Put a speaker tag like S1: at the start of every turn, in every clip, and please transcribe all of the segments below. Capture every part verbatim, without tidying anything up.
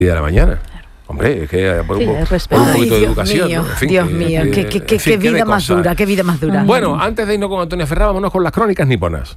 S1: de la mañana. Hombre, es que por,
S2: Sí,
S1: un,
S2: es
S1: por un
S2: Ay,
S1: poquito de
S3: Dios
S1: educación.
S3: mío,
S1: ¿no? En fin,
S3: Dios
S1: que-
S3: mío,
S1: que-
S3: qué, qué, qué,
S1: en fin,
S3: qué vida
S1: de
S3: más
S1: cosas.
S3: dura, qué vida más dura.
S1: Bueno, antes de irnos con Antonia Ferrá, vámonos con las crónicas niponas.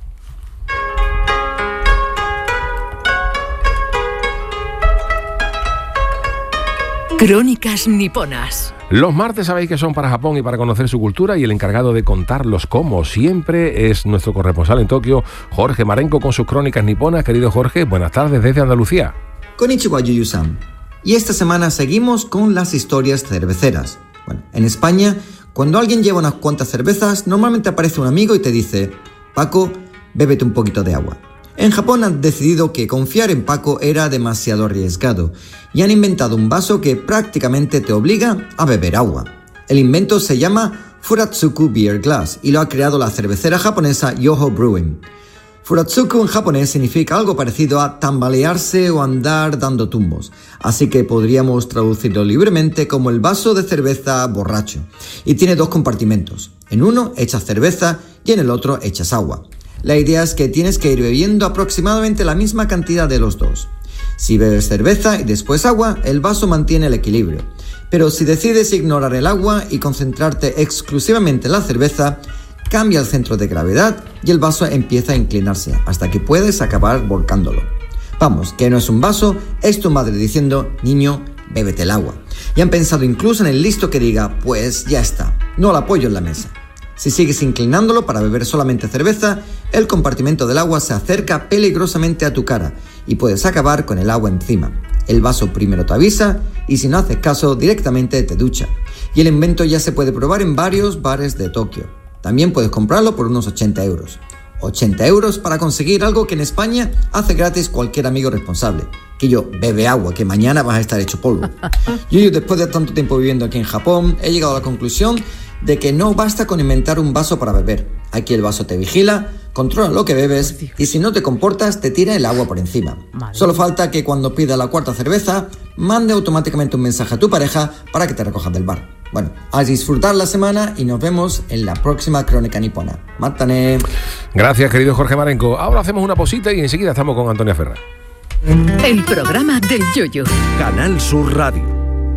S4: Crónicas niponas.
S1: Los martes sabéis que son para Japón y para conocer su cultura, y el encargado de contarlos como siempre es nuestro corresponsal en Tokio, Jorge Marenco, con sus crónicas niponas. Querido Jorge, buenas tardes desde Andalucía.
S5: Konnichiwa, Yuyu-san. Y esta semana seguimos con las historias cerveceras. Bueno, en España, cuando alguien lleva unas cuantas cervezas, normalmente aparece un amigo y te dice: Paco, bébete un poquito de agua. En Japón han decidido que confiar en Paco era demasiado arriesgado y han inventado un vaso que prácticamente te obliga a beber agua. El invento se llama Furatsuku Beer Glass y lo ha creado la cervecera japonesa Yoho Brewing. Furatsuku en japonés significa algo parecido a tambalearse o andar dando tumbos, así que podríamos traducirlo libremente como el vaso de cerveza borracho. Y tiene dos compartimentos. En uno echas cerveza y en el otro echas agua. La idea es que tienes que ir bebiendo aproximadamente la misma cantidad de los dos. Si bebes cerveza y después agua, el vaso mantiene el equilibrio. Pero si decides ignorar el agua y concentrarte exclusivamente en la cerveza, cambia el centro de gravedad y el vaso empieza a inclinarse hasta que puedes acabar volcándolo. Vamos, que no es un vaso, es tu madre diciendo: niño, bébete el agua. Y han pensado incluso en el listo que diga: pues ya está, no al apoyo en la mesa. Si sigues inclinándolo para beber solamente cerveza, el compartimento del agua se acerca peligrosamente a tu cara y puedes acabar con el agua encima. El vaso primero te avisa y si no haces caso directamente te ducha. Y el invento ya se puede probar en varios bares de Tokio. También puedes comprarlo por unos ochenta euros. ochenta euros para conseguir algo que en España hace gratis cualquier amigo responsable. Que yo, bebe agua, que mañana vas a estar hecho polvo. Yo, después de tanto tiempo viviendo aquí en Japón, he llegado a la conclusión de que no basta con inventar un vaso para beber. Aquí el vaso te vigila, controla lo que bebes y si no te comportas te tira el agua por encima.
S3: Madre.
S5: Solo falta que cuando pida la cuarta cerveza, mande automáticamente un mensaje a tu pareja para que te recojas del bar. Bueno, a disfrutar la semana y nos vemos en la próxima Crónica Nipona. ¡Mátane!
S1: Gracias, querido Jorge Marenco. Ahora hacemos una pausita y enseguida estamos con Antonia Ferrá.
S4: El programa del Yoyo.
S6: Canal Sur Radio.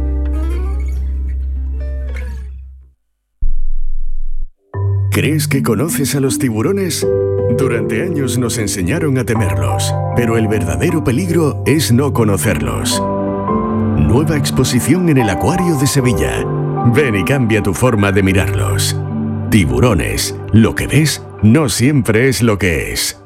S7: ¿Crees que conoces a los tiburones? Durante años nos enseñaron a temerlos, pero el verdadero peligro es no conocerlos. Nueva exposición en el Acuario de Sevilla. Ven y cambia tu forma de mirarlos. Tiburones. Lo que ves no siempre es lo que es.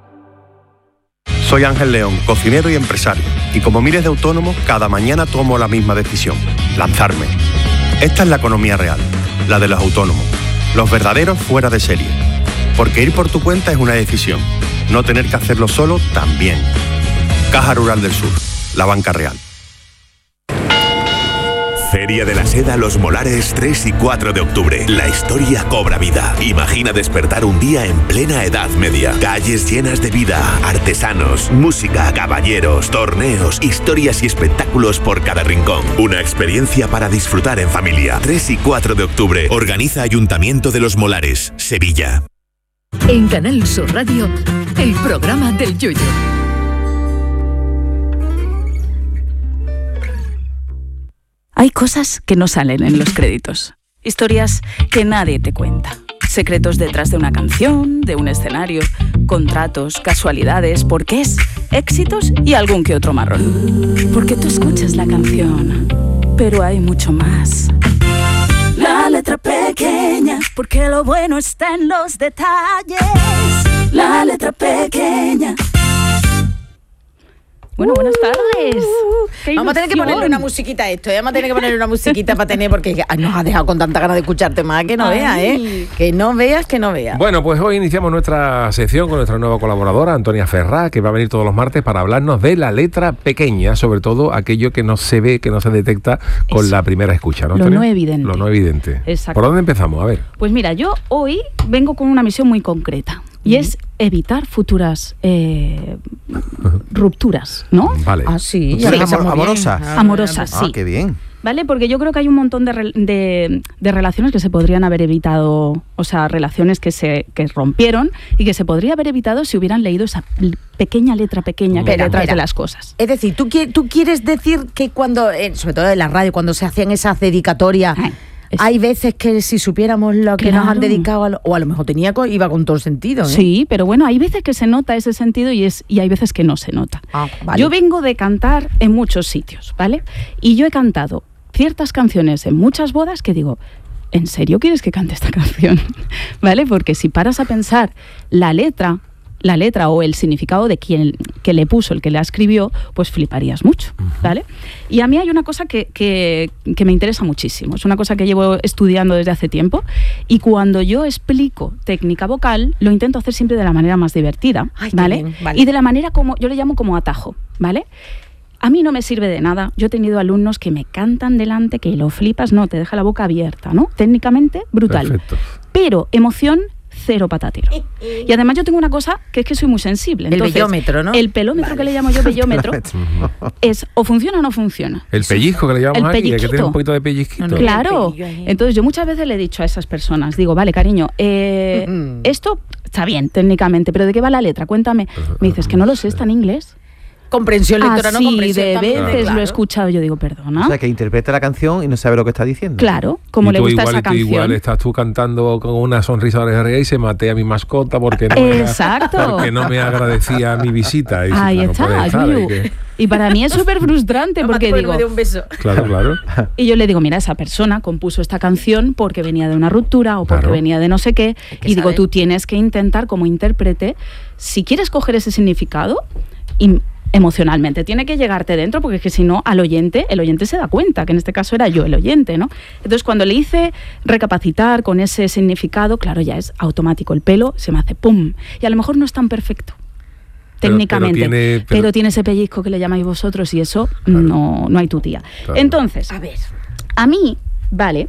S8: Soy Ángel León, cocinero y empresario. Y como miles de autónomos, cada mañana tomo la misma decisión: lanzarme. Esta es la economía real, la de los autónomos. Los verdaderos fuera de serie. Porque ir por tu cuenta es una decisión. No tener que hacerlo solo también. Caja Rural del Sur, la banca real.
S9: Feria de la Seda Los Molares tres y cuatro de octubre. La historia cobra vida. Imagina despertar un día en plena Edad Media. Calles llenas de vida, artesanos, música, caballeros, torneos, historias y espectáculos por cada rincón. Una experiencia para disfrutar en familia. tres y cuatro de octubre. Organiza Ayuntamiento de Los Molares, Sevilla.
S4: En Canal Sur Radio, el programa del Yoyo.
S2: Hay cosas que no salen en los créditos. Historias que nadie te cuenta. Secretos detrás de una canción, de un escenario, contratos, casualidades, porqués, éxitos y algún que otro marrón. Porque tú escuchas la canción, pero hay mucho más. La letra pequeña, porque lo bueno está en los detalles. La letra pequeña. Bueno, buenas tardes. Qué
S3: Vamos a tener que
S2: ilusión.
S3: ponerle una musiquita a esto, ¿eh? Vamos a tener que ponerle una musiquita para tener, porque ay, nos ha dejado con tanta ganas de escucharte más que no
S2: Ay.
S3: veas, ¿eh? Que no veas, que no veas.
S1: Bueno, pues hoy iniciamos nuestra sección con nuestra nueva colaboradora, Antonia Ferrá, que va a venir todos los martes para hablarnos de la letra pequeña, sobre todo aquello que no se ve, que no se detecta con
S2: Eso.
S1: la primera escucha, ¿no,
S2: Lo
S1: Antonia?
S2: no evidente.
S1: Lo no evidente.
S2: Exacto.
S1: ¿Por dónde empezamos? A ver.
S2: Pues mira, yo hoy vengo con una misión muy concreta y es evitar futuras eh, rupturas, ¿no?
S1: Vale.
S3: Ah, sí.
S6: ¿Tú
S3: ya
S6: eres
S3: empezamos
S6: amor-
S3: bien.
S6: amorosa?
S3: Ah,
S2: Amorosas,
S6: Ah,
S2: sí.
S6: qué bien.
S2: ¿vale? Porque yo creo que hay un montón de, re, de, de relaciones que se podrían haber evitado, o sea, relaciones que se que rompieron y que se podría haber evitado si hubieran leído esa pequeña letra pequeña que hay detrás de las cosas.
S3: Es decir, ¿tú, tú quieres decir que cuando, eh, sobre todo en la radio, cuando se hacían esas dedicatorias... Ay. Hay veces que si supiéramos lo que claro. nos han dedicado, a lo, o a lo mejor tenía iba con todo el sentido. ¿eh?
S2: Sí, pero bueno, hay veces que se nota ese sentido y, es, y hay veces que no se nota.
S3: Ah, vale.
S2: Yo vengo de cantar en muchos sitios, ¿vale? Y yo he cantado ciertas canciones en muchas bodas que digo, ¿en serio quieres que cante esta canción? ¿Vale? Porque si paras a pensar la letra... la letra o el significado de quien que le puso, el que la escribió, pues fliparías mucho, ¿vale? Y a mí hay una cosa que, que, que me interesa muchísimo, es una cosa que llevo estudiando desde hace tiempo y cuando yo explico técnica vocal, lo intento hacer siempre de la manera más divertida,
S3: Ay,
S2: ¿vale?
S3: Bien, vale.
S2: Y de la manera como, yo le llamo como atajo, ¿vale? A mí no me sirve de nada. Yo he tenido alumnos que me cantan delante, que lo flipas, no, te deja la boca abierta, ¿no? Técnicamente, brutal.
S1: Perfecto.
S2: Pero emoción... cero patatero. Y además yo tengo una cosa que es que soy muy sensible. Entonces,
S3: el bellómetro, ¿no?
S2: El pelómetro vale. que le llamo yo bellómetro es o funciona o no funciona.
S1: El pellizco que le llamamos
S2: el
S1: aquí,
S2: pellizquito.
S1: que tiene un poquito de pellizquito.
S2: No, no, claro. Entonces yo muchas veces le he dicho a esas personas, digo, vale, cariño, eh, uh-huh. esto está bien técnicamente, pero ¿de qué va la letra? Cuéntame. Me dices que no lo sé, está en inglés.
S3: Comprensión lectora,
S2: ah,
S3: no
S2: sí,
S3: comprensión
S2: de
S3: también,
S2: veces
S3: claro.
S2: lo he escuchado, yo digo, perdona.
S6: O sea, que interpreta la canción y no sabe lo que está diciendo.
S2: Claro, como
S1: y
S2: le
S1: tú
S2: gusta
S1: igual,
S2: esa canción.
S1: Igual estás tú cantando con una sonrisa de rey y se maté a mi mascota porque no,
S2: Exacto.
S1: Me, porque no me agradecía mi visita. Y
S2: ahí
S1: si,
S2: está,
S1: no estar,
S2: Yuyu.
S1: que...
S2: Y para mí es súper frustrante porque digo...
S3: Me dio un beso.
S1: Claro, claro.
S2: Y yo le digo, mira, esa persona compuso esta canción porque venía de una ruptura o porque
S1: claro.
S2: venía de no sé qué. Y digo,
S3: saber.
S2: tú tienes que intentar como intérprete, si quieres coger ese significado... Y, emocionalmente, tiene que llegarte dentro porque es que si no, al oyente, el oyente se da cuenta, que en este caso era yo el oyente, ¿no? Entonces cuando le hice recapacitar con ese significado, claro, ya es automático, el pelo se me hace pum, y a lo mejor no es tan perfecto
S1: pero,
S2: técnicamente,
S1: pero tiene, pero...
S2: pero tiene ese pellizco que le llamáis vosotros y eso claro. no, no hay tu tía. Claro. Entonces,
S3: a ver,
S2: a mí, vale...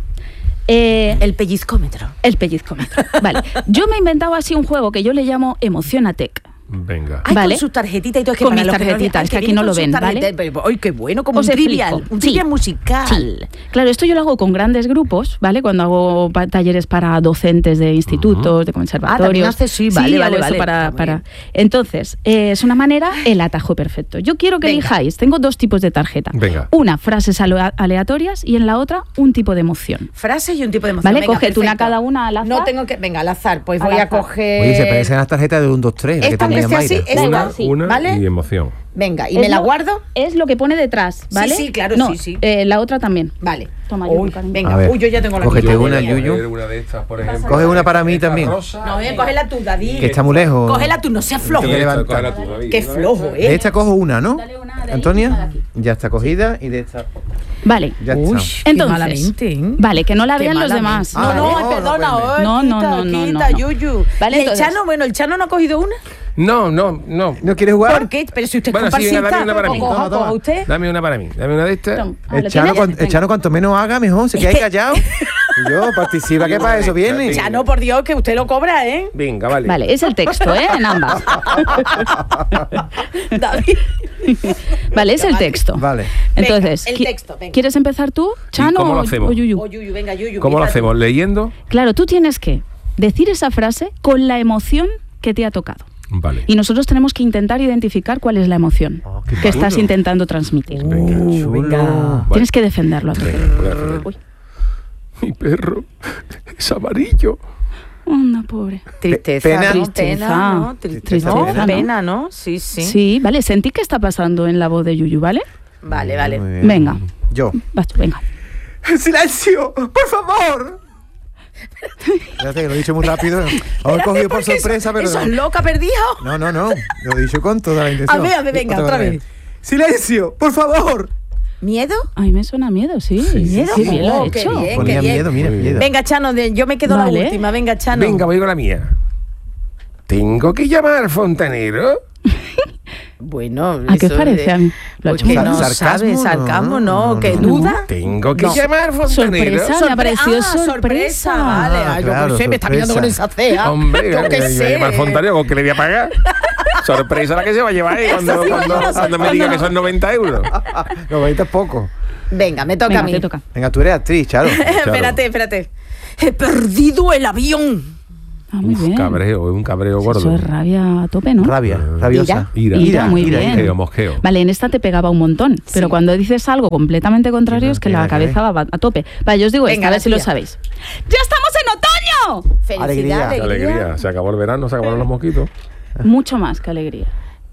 S2: Eh,
S3: el pellizcómetro.
S2: El pellizcómetro, vale. Yo me he inventado así un juego que yo le llamo Emocionatec.
S1: Venga.
S3: Ay,
S2: ¿vale?
S3: Con sus tarjetitas y todo. Es que
S2: con
S3: para
S2: mis
S3: los
S2: tarjetitas,
S3: que,
S2: es que aquí no lo ven, ¿vale?
S3: ¡Ay, qué bueno! Como
S2: Os
S3: un trivial,
S2: explico.
S3: un
S2: Sí.
S3: trivial musical.
S2: Sí. Claro, esto yo lo hago con grandes grupos, ¿vale? Cuando hago pa- talleres para docentes de institutos, uh-huh. de conservatorios.
S3: Ah, también haces, sí, vale,
S2: sí,
S3: vale,
S2: hago
S3: vale.
S2: Eso para,
S3: Ah,
S2: para... Entonces, eh, es una manera, el atajo perfecto. Yo quiero que
S3: Venga.
S2: elijáis, tengo dos tipos de tarjeta.
S1: Venga.
S2: Una, frases alea- aleatorias y en la otra, un tipo de emoción.
S3: Frases y un tipo de emoción.
S2: ¿Vale?
S3: Venga,
S2: Cógete una
S3: perfecto.
S2: cada una al azar.
S3: No tengo que... Venga, al azar. Pues
S2: Al
S3: voy
S2: azar.
S3: a coger...
S6: Oye, se parecen a las tarjetas de un, dos, tres. La que
S3: Esta
S6: tenía
S3: que sea así,
S6: Mayra.
S3: esta,
S1: Una,
S2: sí,
S1: una
S3: ¿vale?
S1: y emoción.
S3: Venga, ¿y
S2: Es
S3: me la
S2: lo-
S3: guardo?
S2: Es lo que pone detrás, ¿vale?
S3: sí, claro,
S2: no,
S3: sí, sí.
S2: Eh, la otra también.
S3: Vale.
S2: Toma,
S3: Uy,
S2: yo, cariño.
S3: venga,
S6: A ver,
S3: uy, yo ya tengo la
S6: cógete
S3: mía.
S6: una,
S3: Venga.
S6: Yuyu.
S1: Coger una de estas, por ejemplo.
S6: Coge una para mí
S1: Esta
S6: también.
S1: rosa.
S3: No, eh, cógela tú, David.
S6: Que está muy lejos.
S3: Cógela tú, no seas flojo.
S6: Tengo que
S1: Esta,
S6: levantar.
S1: cógela tú, David.
S3: Qué
S1: Una
S3: flojo,
S1: de
S6: De
S3: ¿eh?
S6: esta cojo una, ¿no?
S2: Dale una de ahí, una de
S6: Antonia,
S2: aquí.
S6: ya está cogida y de esta
S2: Vale.
S6: ya
S3: Uy,
S6: está.
S3: qué
S2: Entonces,
S3: malamente, ¿eh?
S2: Vale, que no la
S3: Qué
S2: vean los
S3: malamente.
S2: demás.
S3: No,
S6: Ah,
S3: no,
S6: no,
S3: ay,
S6: no
S3: perdona.
S6: pueden ver.
S3: ay,
S2: No, no,
S3: quita,
S2: no, no,
S3: quita,
S2: no.
S3: Yuyu.
S2: Vale,
S3: ¿Y el
S2: entonces-
S3: Chano? Bueno, ¿el Chano no ha cogido una?
S1: No, no, no.
S6: ¿No quieres jugar?
S3: ¿Por qué? Pero si usted es
S1: Bueno, sí, venga,
S3: comparsista,
S1: dame una para mí.
S3: coja,
S6: Toma, toma.
S3: coja usted.
S1: Dame una para mí. Dame una de estas.
S2: Toma. Ah,
S6: El
S2: ¿lo
S6: Chano,
S2: tienes?
S6: cuan- el
S2: Venga.
S6: Chano cuanto menos haga, mejor. Se queda ahí callado. Y yo, participa, que para eso viene.
S3: Chano, por Dios, que usted lo cobra, ¿eh?
S1: Venga, vale.
S2: Vale, es el texto, ¿eh? En ambas.
S3: David.
S2: Vale, es el texto.
S6: Vale.
S2: Entonces,
S3: Venga, el
S2: qui-
S3: texto, venga.
S2: ¿quieres empezar tú, Chano?
S1: cómo lo
S2: o-
S1: hacemos?
S2: o Yuyu?
S3: Oh, Yuyu, venga, Yuyu.
S1: ¿Cómo lo
S3: empieza tú.
S1: hacemos? ¿Leyendo?
S2: Claro, tú tienes que decir esa frase con la emoción que te ha tocado.
S1: Vale.
S2: Y nosotros tenemos que intentar identificar cuál es la emoción
S6: Oh, qué
S2: que estás
S6: chulo.
S2: intentando transmitir.
S1: Venga.
S6: Uh, venga.
S1: Vale.
S2: Tienes que defenderlo a tu
S1: Venga, voy a hacer.
S2: Uy,
S1: Mi perro es amarillo.
S2: anda, pobre.
S3: Tristeza,
S6: Pena.
S3: ¿no?
S2: Tristeza.
S3: Pena, ¿no? Tristeza,
S2: Tristeza,
S3: ¿no?
S2: ¿no?
S3: Pena, ¿no? Sí, sí.
S2: Sí, vale, sentí que está pasando en la voz de Yuyu, ¿vale?
S3: Vale, vale.
S6: Muy bien.
S2: Venga,
S6: Yo.
S2: vas tú, venga.
S6: ¡Silencio! ¡Por favor! Fíjate que lo he dicho muy rápido. Lo he
S3: Espérate,
S6: cogido por
S3: porque
S6: sorpresa,
S3: eso,
S6: pero.
S3: ¿Eso es
S6: no.
S3: loca perdido?
S6: No, no, no. Lo he dicho con toda la intención.
S3: A ver, a ver, venga, otra vez.
S6: ¡Silencio! ¡Por favor!
S3: ¿Miedo?
S2: A mí me suena a miedo, sí.
S3: ¿Miedo?
S2: Sí, bien lo
S3: Oh,
S2: ha
S3: qué
S2: hecho.
S3: bien.
S6: Ponía
S3: bien.
S6: miedo, mira, miedo.
S3: Venga, Chano, de- yo me quedo
S2: Vale.
S3: la última. Venga, Chano.
S1: Venga, voy con la mía. ¿Tengo que llamar al fontanero?
S3: Bueno,
S2: ¿a qué parecen?
S3: Pues que no sabes, sarcasmo, no, que duda.
S1: Tengo que
S3: No.
S1: llamar Fontanero.
S2: Sorpresa, me pareció
S3: ah,
S2: sorpresa.
S3: Vale,
S6: Ah,
S3: ay,
S6: claro,
S3: yo qué sé, me está mirando con
S6: sorpresa.
S3: esa ceja.
S1: Hombre,
S3: yo qué
S1: yo
S3: sé.
S1: iba a llamar Fontanero, ¿con qué le voy a pagar? Sorpresa la que se va a llevar ahí cuando,
S3: sí,
S1: cuando,
S3: bueno,
S1: cuando me diga que son noventa euros.
S6: noventa es poco.
S3: Venga, me toca
S2: Venga,
S3: a mí.
S2: te toca.
S6: Venga, tú eres actriz, Charo.
S3: Espérate, espérate. He perdido el avión.
S2: Ah, muy
S1: Uf,
S2: bien.
S1: cabreo, es un cabreo gordo.
S2: Eso es rabia a tope, ¿no?
S6: Rabia, rabiosa.
S1: Ira.
S2: Ira, muy bien.
S1: Mosqueo, mosqueo.
S2: Vale, en esta te pegaba un montón, pero cuando dices algo completamente contrario
S6: Sí,
S2: es que
S6: no
S2: la
S6: tiene
S2: cabeza va a tope. Vale, yo os digo
S3: Venga,
S2: esta, a
S3: la
S2: ver si lo
S3: tuya.
S2: sabéis. ¡Ya estamos en otoño!
S3: Felicidad,
S6: Alegría.
S1: Qué
S3: alegría.
S1: alegría. Se acabó el verano, se acabaron los mosquitos.
S2: Mucho más que alegría.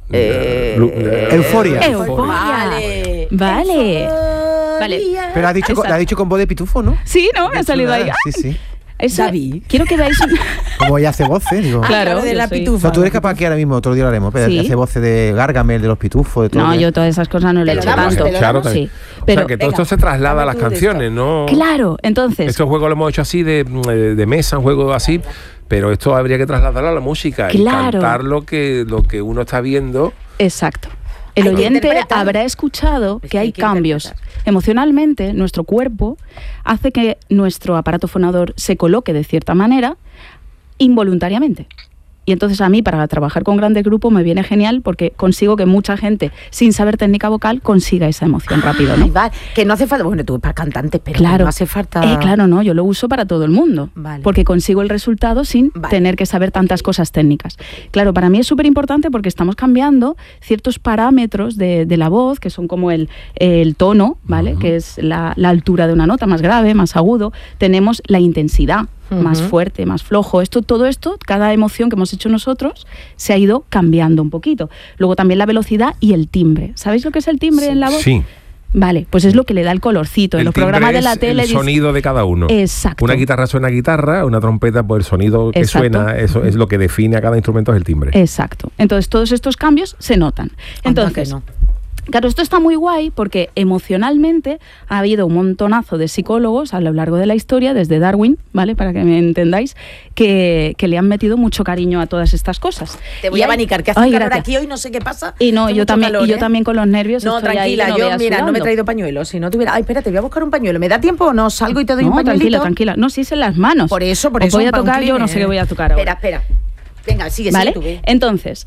S3: Eh,
S1: Lu- eh,
S6: Euforia.
S2: Euforia.
S3: Vale.
S2: Vale. Vale.
S6: Pero has dicho, con-
S2: Esa.
S6: la has dicho con voz de pitufo, ¿no?
S2: Sí, ¿no? Me ha salido ahí.
S6: Sí, sí.
S2: Eso-
S3: David.
S2: Quiero que veáis un...
S6: Como ella hace voces, digo.
S2: Claro,
S3: de
S2: yo
S3: la
S2: soy-
S3: pitufa.
S6: No, tú eres capaz que ahora mismo, otro día lo haremos, pero
S2: Sí.
S6: hace voces de Gargamel, de los pitufos, de todo.
S2: No,
S6: ¿eh?
S2: yo todas esas cosas no le he
S3: Te
S2: hecho
S3: lo damos,
S2: tanto.
S3: te lo
S1: Claro,
S3: damos.
S2: Sí,
S1: o
S2: pero
S1: sea, que todo
S3: venga,
S1: esto se traslada a las
S3: dame tú de
S1: canciones, ¿no?
S2: claro, entonces,
S1: Estos juegos lo hemos hecho así de, de mesa, un juego así, pero esto habría que trasladarlo a la música
S2: Claro.
S1: y cantar lo que, lo que uno está viendo.
S2: exacto. El
S3: Hay que
S2: oyente
S3: interpretar.
S2: habrá escuchado
S3: Es
S2: que hay
S3: hay que
S2: cambios.
S3: interpretar.
S2: Emocionalmente, nuestro cuerpo hace que nuestro aparato fonador se coloque de cierta manera involuntariamente. Y entonces a mí, para trabajar con grandes grupos, me viene genial porque consigo que mucha gente, sin saber técnica vocal, consiga esa emoción rápido, ¿no?
S3: Ay, vale. Que no hace falta. Bueno, tú para cantantes, pero
S2: Claro.
S3: no hace falta.
S2: Eh, claro, no, yo lo uso para todo el mundo,
S3: Vale.
S2: porque consigo el resultado sin
S3: Vale.
S2: tener que saber tantas cosas técnicas. Claro, para mí es súper importante porque estamos cambiando ciertos parámetros de, de la voz, que son como el, el tono, ¿vale? Que es la, la altura de una nota, más grave, más agudo. Tenemos la intensidad, más
S3: Ujú.
S2: fuerte, más flojo. Esto, todo esto, cada emoción que hemos hecho nosotros, se ha ido cambiando un poquito. Luego también la velocidad y el timbre. ¿Sabéis lo que es el timbre
S3: Sí.
S2: en la voz?
S1: Sí.
S2: Vale, pues es lo que le da el colorcito. En
S1: El
S2: los
S1: timbre
S2: programas de la
S1: es
S2: tele
S1: el
S2: dice-
S1: sonido de cada uno.
S2: Exacto.
S1: Una guitarra suena a guitarra, una trompeta, pues el sonido que
S2: Exacto.
S1: suena, eso es lo que define a cada instrumento, es el timbre.
S2: Exacto. Entonces todos estos cambios se notan.
S3: Anda
S2: Entonces,
S3: que no.
S2: claro, esto está muy guay porque emocionalmente ha habido un montonazo de psicólogos a lo largo de la historia, desde Darwin, ¿vale? Para que me entendáis, que, que le han metido mucho cariño a todas estas cosas.
S3: Te voy
S2: Y
S3: a
S2: hay-
S3: abanicar, que hace
S2: Ay,
S3: calor
S2: gracias.
S3: aquí hoy, no sé qué pasa.
S2: Y no,
S3: Hace
S2: yo
S3: mucho
S2: también,
S3: calor,
S2: y yo
S3: ¿eh?
S2: también con los nervios.
S3: No,
S2: estoy ahí,
S3: tranquila,
S2: que no
S3: yo,
S2: veas
S3: mira, no me he
S2: sudando.
S3: traído pañuelo. Si no tuviera. Ay, espérate, voy a buscar un pañuelo. ¿Me da tiempo o no? Salgo y te doy
S2: No,
S3: un pañuelito.
S2: tranquila, tranquila. No, si es en las manos.
S3: Por eso, por
S2: Os
S3: eso.
S2: voy a
S3: para un
S2: tocar yo,
S3: cleaner.
S2: no sé qué voy a tocar ahora.
S3: Espera, espera. Venga, sigue,
S2: ¿Vale?
S3: sigue tú. ve.
S2: Entonces,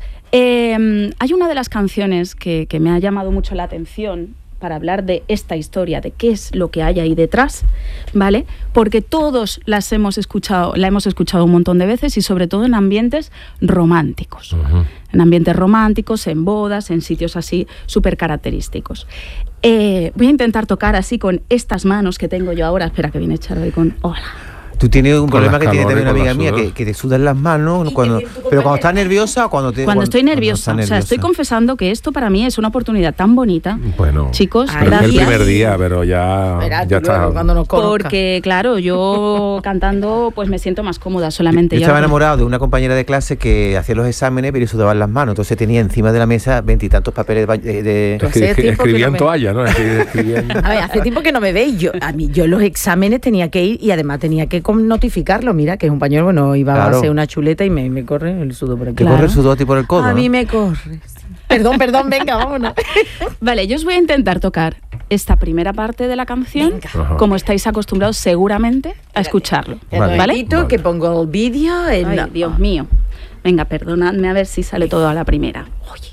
S2: eh, hay una de las canciones que, que me ha llamado mucho la atención para hablar de esta historia, de qué es lo que hay ahí detrás, ¿vale? Porque todos las hemos escuchado, la hemos escuchado un montón de veces y sobre todo en ambientes románticos.
S1: Ujú.
S2: En ambientes románticos, en bodas, en sitios así súper característicos. Eh, voy a intentar tocar así con estas manos que tengo yo ahora. Espera, que viene Charo ahí con... Hola.
S6: Tú tienes un
S1: Con
S6: problema
S1: las
S6: que tiene también una
S1: calores,
S6: amiga
S1: con
S6: mía,
S1: la
S6: que,
S1: sudor.
S6: que te sudan las manos, cuando, pero cuando estás nerviosa o cuando te...
S2: Cuando estoy nerviosa,
S6: cuando
S2: o sea,
S6: estás
S2: estoy
S6: nerviosa.
S2: confesando que esto para mí es una oportunidad tan bonita.
S1: Bueno,
S2: Chicos,
S1: pero es el
S2: gracias.
S1: primer día, pero ya,
S3: Verás,
S1: ya
S3: tú luego,
S1: está.
S3: cuando nos conozca.
S2: Porque, claro, yo cantando pues me siento más cómoda solamente.
S6: Yo
S2: Ya-
S6: estaba enamorado de una compañera de clase que hacía los exámenes pero sudaban las manos, entonces tenía encima de la mesa veintitantos papeles de, ba- de- de-
S3: Tú hace
S1: Escri-
S3: tiempo que
S1: escribía
S3: no
S1: en
S3: me-
S1: toalla, ¿no? Escri- escribía en-
S3: A ver, hace tiempo que no me veis. Yo, a mí, yo los exámenes tenía que ir y además tenía que com- notificarlo. Mira, que es un pañuelo, bueno, iba
S6: Claro.
S3: a hacer una chuleta y me, me corre el sudor por aquí.
S6: que
S2: Claro.
S6: corre el sudor a ti por el codo,
S3: A
S6: ¿no?
S3: mí me corre. Perdón, perdón, venga, vámonos.
S2: Vale, yo os voy a intentar tocar esta primera parte de la canción,
S3: Venga.
S1: Ajá.
S2: como estáis acostumbrados seguramente a escucharlo.
S3: Un
S1: Vale.
S3: momentito,
S1: Vale.
S3: que pongo el vídeo. en
S2: Ay,
S3: la-
S2: Dios mío. Venga, perdonadme a ver si sale todo a la primera. Oye.